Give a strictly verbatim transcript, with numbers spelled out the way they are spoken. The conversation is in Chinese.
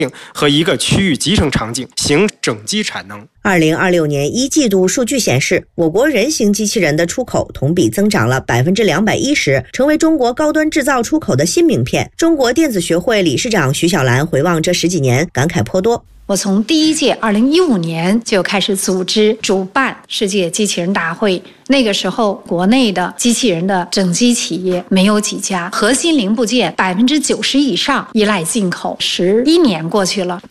和一个区域集成场景，形整机产能。 二零二六年一季度数据显示，我国人形机器人的出口同比增长了百分之两百一十，成为中国高端制造出口的新名片。中国电子学会理事长徐小兰回望这十几年，感慨颇多。 我从第一届二零一五年就开始组织主办世界机器人大会，那个时候国内的机器人的整机企业没有几家，核心零部件百分之九十以上依赖进口。十一年过去了，